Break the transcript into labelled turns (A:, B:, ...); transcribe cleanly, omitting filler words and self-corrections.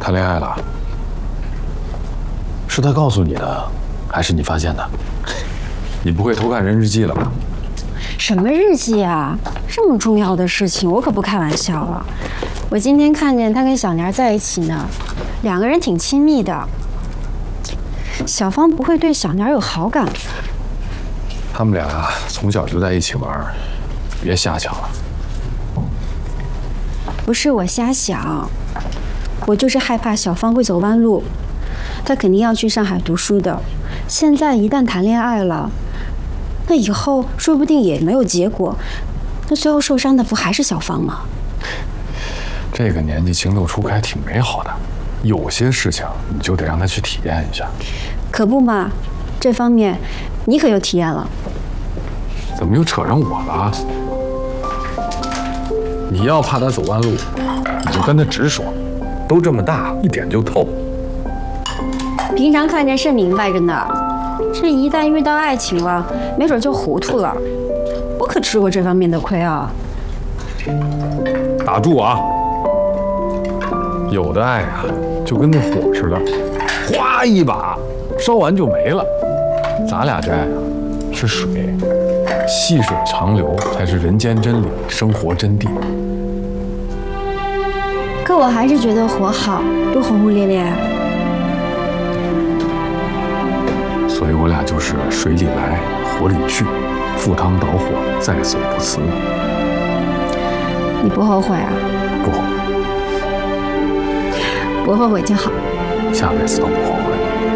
A: 谈恋爱了？是他告诉你的，还是你发现的？你不会偷看人日记了吧？
B: 什么日记啊？这么重要的事情，我可不开玩笑了。我今天看见他跟小年在一起呢，两个人挺亲密的。小芳不会对小年有好感吧？
A: 他们俩从小就在一起玩，别瞎想了。
B: 不是我瞎想，我就是害怕小芳会走弯路。她肯定要去上海读书的，现在一旦谈恋爱了，那以后说不定也没有结果，那最后受伤的不还是小芳吗？
A: 这个年纪情窦初开挺美好的，有些事情你就得让她去体验一下。
B: 可不嘛，这方面你可有体验了。
A: 怎么又扯上我了？你要怕她走弯路，你就跟她直说，都这么大，一点就透。
B: 平常看着是明白着呢，这一旦遇到爱情了，没准就糊涂了。我可吃过这方面的亏啊。
A: 打住啊！有的爱啊，就跟那火似的，哗一把烧完就没了。咱俩这爱啊，是水，细水长流才是人间真理，生活真谛。
B: 可我还是觉得火好，多轰轰烈烈。
A: 所以我俩就是水里来，火里去，赴汤蹈火，在所不辞。
B: 你不后悔啊？
A: 不后悔，
B: 不后悔就好。
A: 下辈子都不后悔。